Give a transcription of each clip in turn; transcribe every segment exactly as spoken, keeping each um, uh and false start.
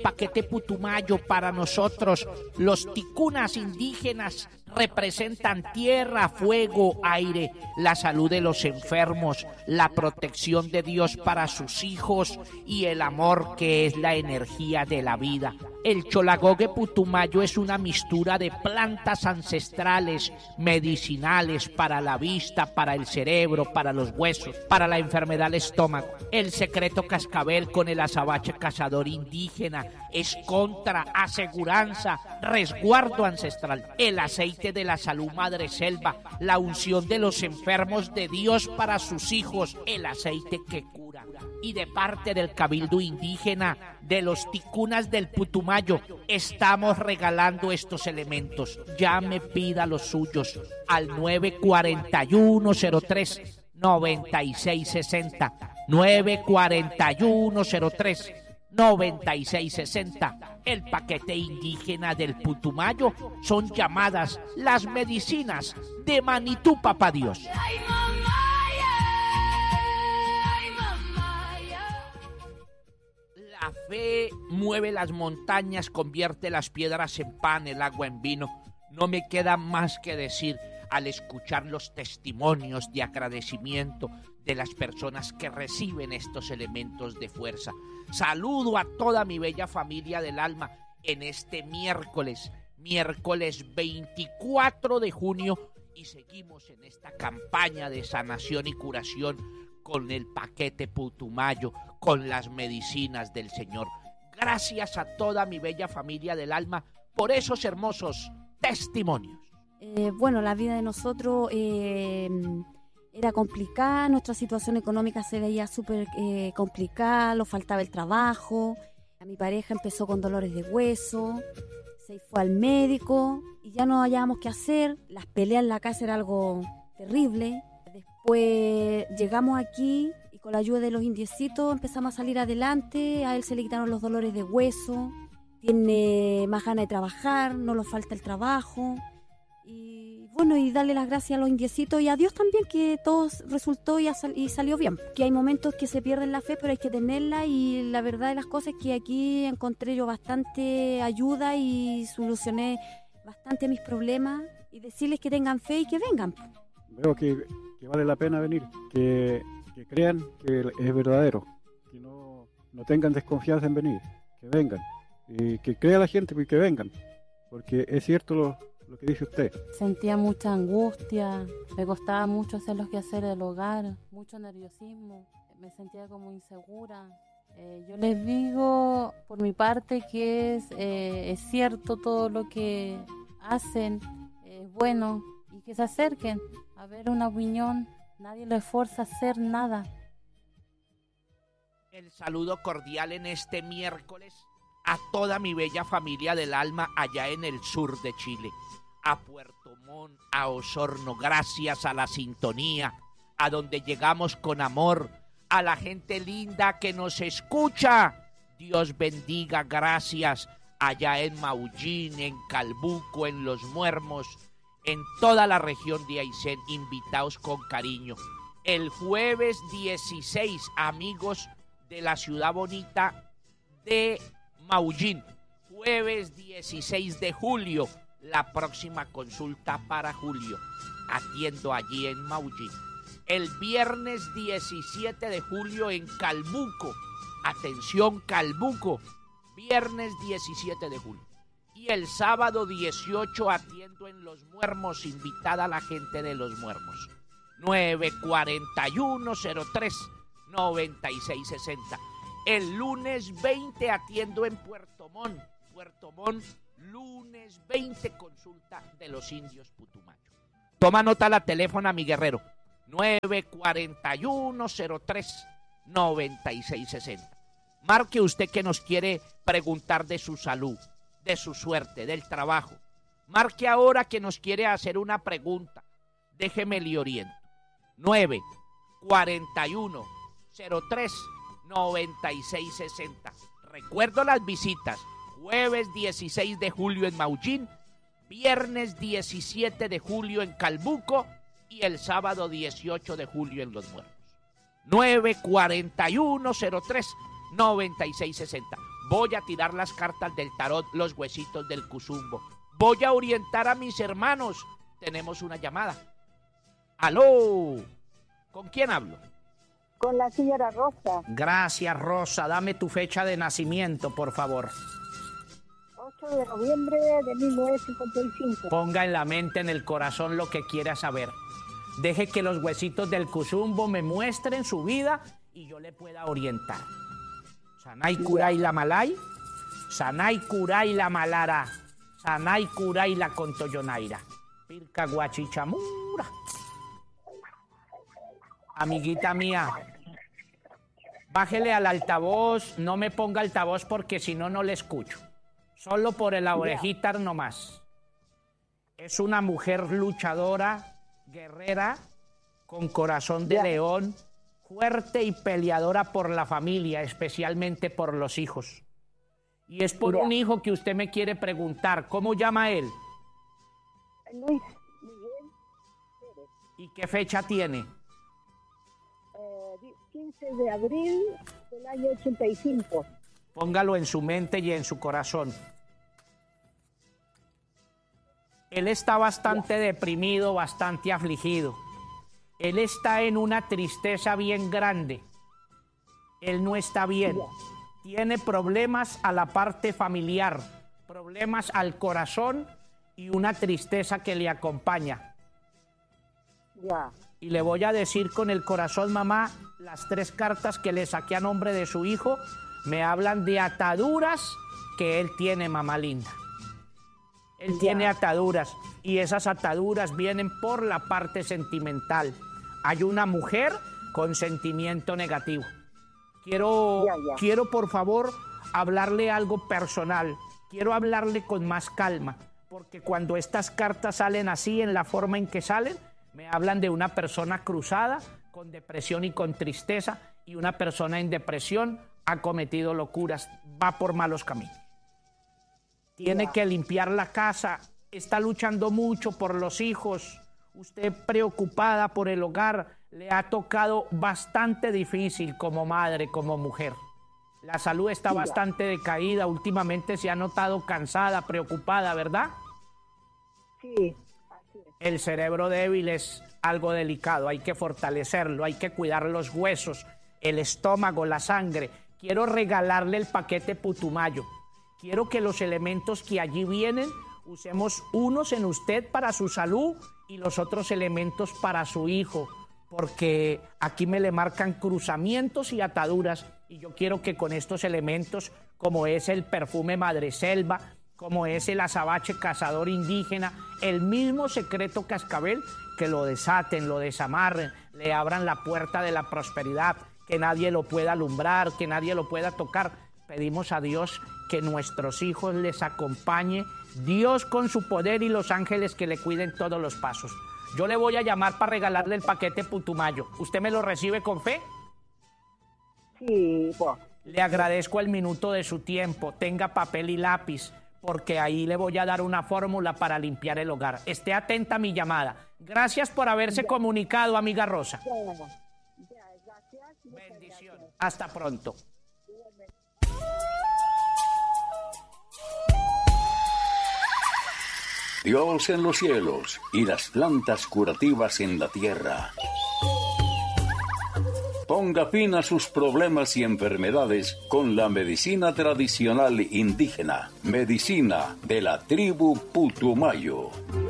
paquete Putumayo para nosotros, los ticunas indígenas, representan tierra, fuego, aire, la salud de los enfermos, la protección de Dios para sus hijos y el amor que es la energía de la vida. El cholagogue Putumayo es una mixtura de plantas ancestrales, medicinales para la vista, para el cerebro, para los huesos, para la enfermedad del estómago. El secreto cascabel con el azabache cazador indígena es contra, aseguranza, resguardo ancestral. El aceite de la salud madre selva, la unción de los enfermos de Dios para sus hijos, el aceite que cura. Y de parte del cabildo indígena de los ticunas del Putumayo estamos regalando estos elementos. Llame, pida los suyos al nueve cuatro uno cero tres nueve seis seis cero, nueve cuatro uno cero tres nueve seis seis cero. El paquete indígena del Putumayo son llamadas las medicinas de Manitú, papá Dios. La fe mueve las montañas, convierte las piedras en pan, el agua en vino. No me queda más que decir al escuchar los testimonios de agradecimiento de las personas que reciben estos elementos de fuerza. Saludo a toda mi bella familia del alma en este miércoles, miércoles veinticuatro de junio, y seguimos en esta campaña de sanación y curación con el paquete Putumayo, con las medicinas del Señor. Gracias a toda mi bella familia del alma por esos hermosos testimonios. Eh, bueno, la vida de nosotros eh, era complicada, nuestra situación económica se veía súper eh, complicada, nos faltaba el trabajo, a mi pareja empezó con dolores de hueso, se fue al médico y ya no hallábamos qué hacer, las peleas en la casa era algo terrible. Después llegamos aquí y con la ayuda de los indiecitos empezamos a salir adelante, a él se le quitaron los dolores de hueso, tiene más ganas de trabajar, no le falta el trabajo. Y bueno, y darle las gracias a los indiecitos y a Dios también, que todo resultó y, sal- y salió bien. Que hay momentos que se pierden la fe, pero hay que tenerla, y la verdad de las cosas es que aquí encontré yo bastante ayuda y solucioné bastante mis problemas, y decirles que tengan fe y que vengan. Veo que, que vale la pena venir, que, que crean que es verdadero, que no, no tengan desconfianza en venir, que vengan, y que crea la gente y que vengan, porque es cierto lo lo que dice usted. Sentía mucha angustia, me costaba mucho hacer los quehaceres del hogar, mucho nerviosismo, me sentía como insegura. Eh, yo les digo por mi parte que es, eh, es cierto todo lo que hacen, es bueno, y que se acerquen a ver una opinión, nadie les fuerza a hacer nada. El saludo cordial en este miércoles a toda mi bella familia del alma allá en el sur de Chile, a Puerto Montt, a Osorno, gracias a la sintonía, a donde llegamos con amor, a la gente linda que nos escucha, Dios bendiga, gracias, allá en Maullín, en Calbuco, en Los Muermos, en toda la región de Aysén, invitados con cariño. El jueves dieciséis, amigos de la ciudad bonita de Maullín, jueves dieciséis de julio, la próxima consulta para julio, atiendo allí en Maullín. El viernes diecisiete de julio en Calbuco, atención Calbuco, viernes diecisiete de julio. Y el sábado dieciocho atiendo en Los Muermos, invitada a la gente de Los Muermos, nueve cuatro uno cero tres nueve seis seis cero. El lunes veinte atiendo en Puerto Montt, Puerto Montt, lunes veinte, consulta de los indios Putumayo. Toma nota la teléfono a mi guerrero, nueve cuatro uno cero tres nueve seis seis cero. Marque usted que nos quiere preguntar de su salud, de su suerte, del trabajo. Marque ahora que nos quiere hacer una pregunta. Déjeme le oriento. nueve cuatro uno cero tres nueve seis seis cero. Recuerdo las visitas. Jueves dieciséis de julio en Maullín, viernes diecisiete de julio en Calbuco y el sábado dieciocho de julio en Los Muertos. nueve cuatro uno cero tres nueve seis seis cero. Voy a tirar las cartas del tarot, los huesitos del cuzumbo. Voy a orientar a mis hermanos. Tenemos una llamada. ¡Aló! ¿Con quién hablo? Con la señora Rosa. Gracias, Rosa. Dame tu fecha de nacimiento, por favor. ocho de noviembre de mil novecientos cincuenta y cinco. Ponga en la mente, en el corazón, lo que quiera saber. Deje que los huesitos del cuzumbo me muestren su vida y yo le pueda orientar. Sanay Kuray la Malay, Sanay Kuray la Malara, Sanay Kuray la Contoyonaira. Pirca Guachichamura. Amiguita mía, bájele al altavoz, no me ponga altavoz porque si no, no le escucho. Solo por la orejita nomás. Es una mujer luchadora, guerrera, con corazón de león, fuerte y peleadora por la familia, especialmente por los hijos. Y es por un hijo que usted me quiere preguntar, ¿cómo llama él? Luis Miguel Pérez. ¿Y qué fecha tiene? Eh, quince de abril del año ochenta y cinco. Póngalo en su mente y en su corazón. Él está bastante deprimido, bastante afligido. Él está en una tristeza bien grande. Él no está bien. Tiene problemas a la parte familiar, problemas al corazón y una tristeza que le acompaña. Ya. Y le voy a decir con el corazón, mamá, las tres cartas que le saqué a nombre de su hijo me hablan de ataduras que él tiene, mamá linda. Él Ya. tiene ataduras y esas ataduras vienen por la parte sentimental. Hay una mujer con sentimiento negativo. Quiero, Ya, ya. quiero por favor hablarle algo personal. Quiero hablarle con más calma, porque cuando estas cartas salen así, en la forma en que salen, me hablan de una persona cruzada, con depresión y con tristeza, y una persona en depresión ha cometido locuras, va por malos caminos. Tiene Ya. que limpiar la casa, está luchando mucho por los hijos, usted preocupada por el hogar, le ha tocado bastante difícil como madre, como mujer. La salud está Ya. bastante decaída, últimamente se ha notado cansada, preocupada, ¿verdad? Sí, así es. El cerebro débil es algo delicado, hay que fortalecerlo, hay que cuidar los huesos, el estómago, la sangre. Quiero regalarle el paquete Putumayo. Quiero que los elementos que allí vienen, usemos unos en usted para su salud y los otros elementos para su hijo, porque aquí me le marcan cruzamientos y ataduras y yo quiero que con estos elementos, como es el perfume madreselva, como es el azabache cazador indígena, el mismo secreto cascabel, que lo desaten, lo desamarren, le abran la puerta de la prosperidad, que nadie lo pueda alumbrar, que nadie lo pueda tocar. Pedimos a Dios que nuestros hijos les acompañe, Dios con su poder y los ángeles que le cuiden todos los pasos. Yo le voy a llamar para regalarle el paquete Putumayo. ¿Usted me lo recibe con fe? Sí, pues. Le agradezco el minuto de su tiempo. Tenga papel y lápiz, porque ahí le voy a dar una fórmula para limpiar el hogar. Esté atenta a mi llamada. Gracias por haberse Ya. comunicado, amiga Rosa. Ya, ya, gracias. Muchas Bendición. gracias. Hasta pronto. Dios en los cielos y las plantas curativas en la tierra. Ponga fin a sus problemas y enfermedades con la medicina tradicional indígena, medicina de la tribu Putumayo.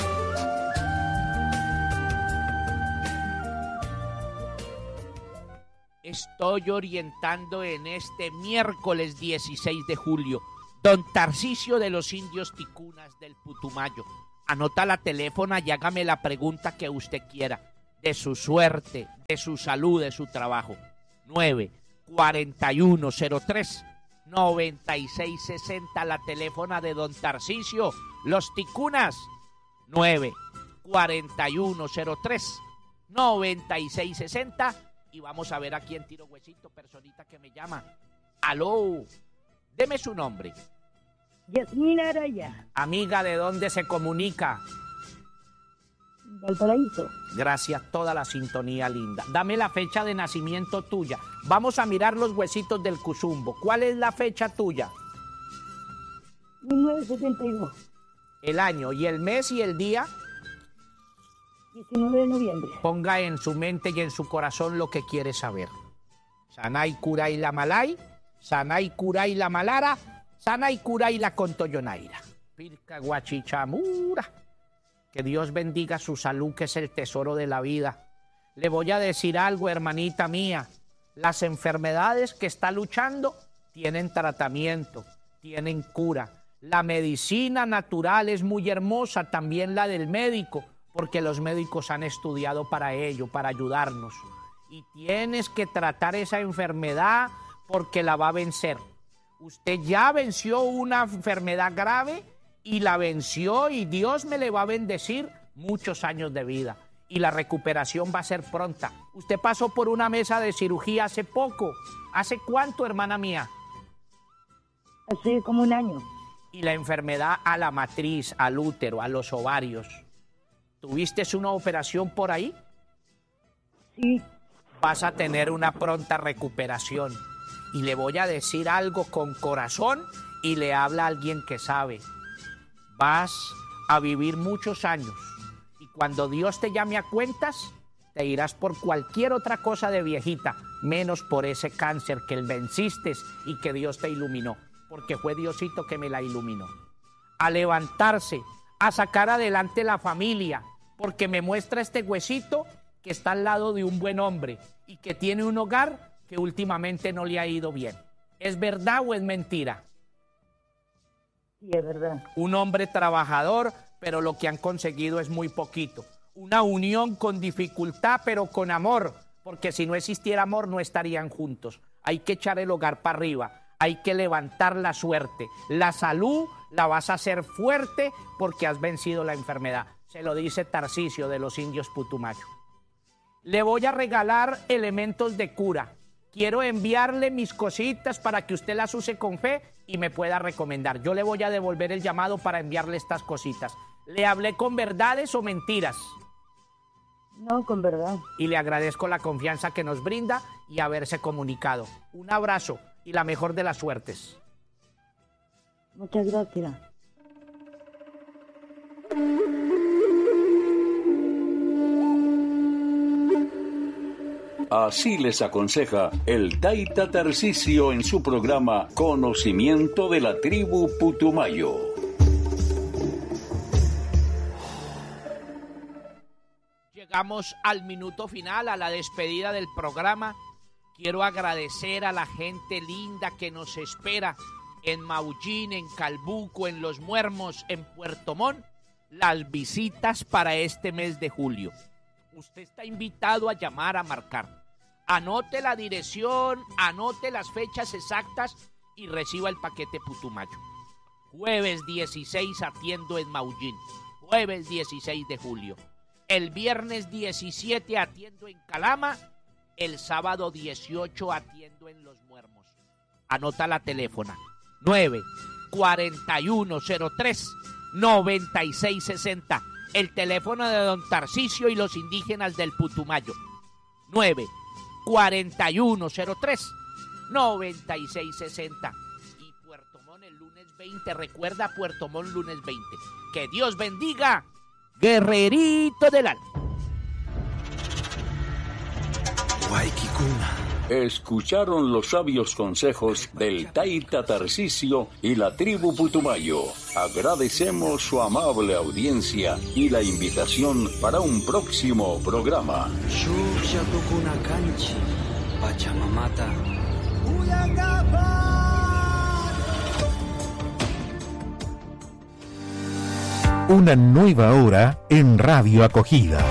Estoy orientando en este miércoles dieciséis de julio, don Tarcisio de los indios ticunas del Putumayo. Anota la teléfono y hágame la pregunta que usted quiera, de su suerte, de su salud, de su trabajo. nueve cuarenta y uno cero tres noventa y seis sesenta, la teléfono de don Tarcisio, los ticunas. nueve cuarenta y uno cero tres noventa y seis sesenta. Y vamos a ver a quién tiro huesito, personita que me llama. Aló, deme su nombre. Yasmina Araya, Amiga, ¿de dónde se comunica? Valparaíso. Gracias, toda la sintonía linda. Dame la fecha de nacimiento tuya. Vamos a mirar los huesitos del cuzumbo. ¿Cuál es la fecha tuya? novecientos setenta y dos. El año y el mes y el día. diecinueve de noviembre. Ponga en su mente y en su corazón lo que quiere saber. Sanay Kuray la Malay, Sanay Kuray la Malara, Sanay Kuray la Contoyonaira. Pirca Guachichamura. Que Dios bendiga su salud, que es el tesoro de la vida. Le voy a decir algo, hermanita mía. Las enfermedades que está luchando tienen tratamiento, tienen cura. La medicina natural es muy hermosa, también la del médico, porque los médicos han estudiado para ello, para ayudarnos. Y tienes que tratar esa enfermedad porque la va a vencer. Usted ya venció una enfermedad grave y la venció y Dios me le va a bendecir muchos años de vida. Y la recuperación va a ser pronta. Usted pasó por una mesa de cirugía hace poco. ¿Hace cuánto, hermana mía? Hace como un año. Y la enfermedad a la matriz, al útero, a los ovarios. ¿Tuviste una operación por ahí? Sí. Vas a tener una pronta recuperación. Y le voy a decir algo con corazón y le habla a alguien que sabe. Vas a vivir muchos años. Y cuando Dios te llame a cuentas, te irás por cualquier otra cosa de viejita, menos por ese cáncer que venciste y que Dios te iluminó, porque fue Diosito que me la iluminó. A levantarse, a sacar adelante la familia, porque me muestra este huesito que está al lado de un buen hombre y que tiene un hogar que últimamente no le ha ido bien. ¿Es verdad o es mentira? Sí, es verdad. Un hombre trabajador, pero lo que han conseguido es muy poquito. Una unión con dificultad, pero con amor, porque si no existiera amor no estarían juntos. Hay que echar el hogar para arriba, hay que levantar la suerte. La salud la vas a hacer fuerte porque has vencido la enfermedad. Se lo dice Tarcisio de los indios Putumayo. Le voy a regalar elementos de cura. Quiero enviarle mis cositas para que usted las use con fe y me pueda recomendar. Yo le voy a devolver el llamado para enviarle estas cositas. ¿Le hablé con verdades o mentiras? No, con verdad. Y le agradezco la confianza que nos brinda y haberse comunicado. Un abrazo y la mejor de las suertes. Muchas gracias. Así les aconseja el Taita Tarcisio en su programa Conocimiento de la Tribu Putumayo. Llegamos al minuto final, a la despedida del programa. Quiero agradecer a la gente linda que nos espera en Maullín, en Calbuco, en Los Muermos, en Puerto Montt, las visitas para este mes de julio. Usted está invitado a llamar, a marcar. Anote la dirección, anote las fechas exactas y reciba el paquete Putumayo. Jueves dieciséis atiendo en Maullín, jueves dieciséis de julio. El viernes diecisiete atiendo en Calama, el sábado dieciocho atiendo en Los Muermos. Anota la teléfona, nueve cuatro uno cero tres nueve seis seis cero, el teléfono de don Tarcisio y los indígenas del Putumayo, nueve cuatro uno cero tres nueve seis seis cero. Y Puerto Montt el lunes veinte, recuerda Puerto Montt lunes veinte. Que Dios bendiga, guerrerito del alma. Escucharon los sabios consejos del Taita Tarcisio y la tribu Putumayo. Agradecemos su amable audiencia y la invitación para un próximo programa. Una nueva hora en Radio Acogida.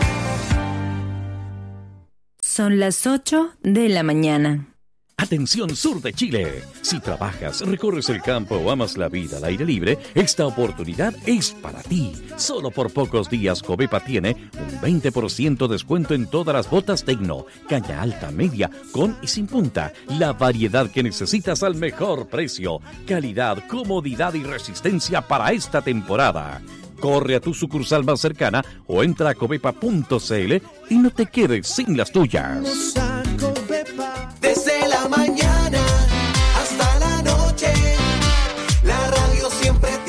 Son las ocho de la mañana. Atención sur de Chile. Si trabajas, recorres el campo o amas la vida al aire libre, esta oportunidad es para ti. Solo por pocos días Covepa tiene un veinte por ciento descuento en todas las botas Tecno, caña alta, media, con y sin punta. La variedad que necesitas al mejor precio. Calidad, comodidad y resistencia para esta temporada. Corre a tu sucursal más cercana o entra a covepa punto cl y no te quedes sin las tuyas. Desde la mañana hasta la noche, la radio siempre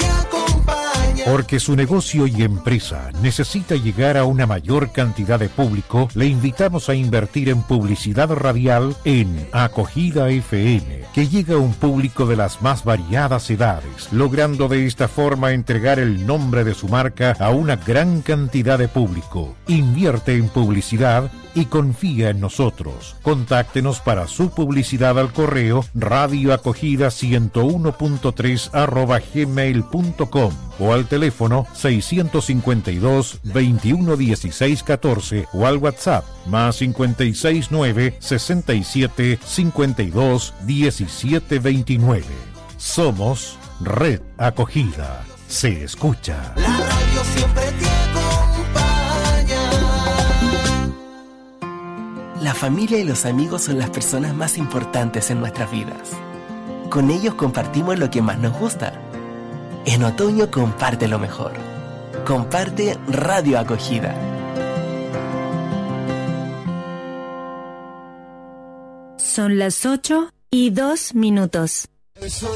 Porque su negocio y empresa necesita llegar a una mayor cantidad de público, le invitamos a invertir en publicidad radial en Acogida F M, que llega a un público de las más variadas edades, logrando de esta forma entregar el nombre de su marca a una gran cantidad de público. Invierte en publicidad y confía en nosotros. Contáctenos para su publicidad al correo radioacogida ciento uno punto tres arroba gmail punto com o al teléfono seiscientos cincuenta y dos, veintiuno dieciséis catorce o al WhatsApp más cincuenta y seis nueve, sesenta y siete, cincuenta y dos, diecisiete veintinueve. Somos Red Acogida. Se escucha. La radio siempre te acompaña. La familia y los amigos son las personas más importantes en nuestras vidas. Con ellos compartimos lo que más nos gusta. En otoño comparte lo mejor. Comparte Radio Acogida. Son las ocho y dos minutos. Eso